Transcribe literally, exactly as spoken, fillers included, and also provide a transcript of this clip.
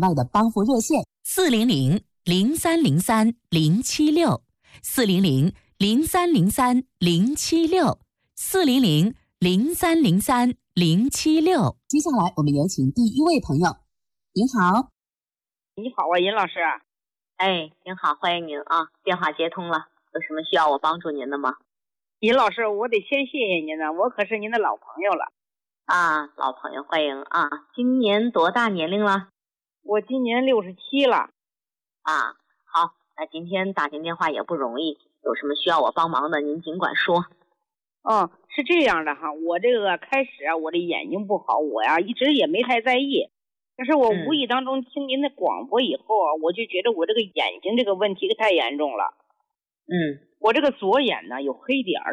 外的帮扶热线四零零零三零三零七六，四零零零三零三零七六，四零零零三零三零七六。 接下来我们有请第一位朋友。您好。 你好啊，尹老师。 哎，您好，欢迎您啊，电话接通了，有什么需要我帮助您的吗？ 尹老师，我得先谢谢您呢，我可是您的老朋友了。 啊，老朋友，欢迎啊！今年多大年龄了？ 我今年六十七了。 啊，好，那今天打进电话也不容易，有什么需要我帮忙的，您尽管说。 哦，是这样的哈，我这个开始啊，我的眼睛不好，我呀一直也没太在意。但是我无意当中听您的广播以后啊，嗯、我就觉得我这个眼睛这个问题太严重了。 嗯， 我这个左眼呢有黑点儿。